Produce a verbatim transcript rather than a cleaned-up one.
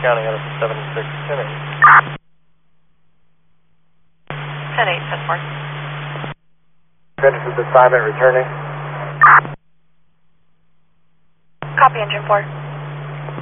County out of seventy-six, ten eight. ten eight, ten four. Finishes assignment, returning. Copy, engine four.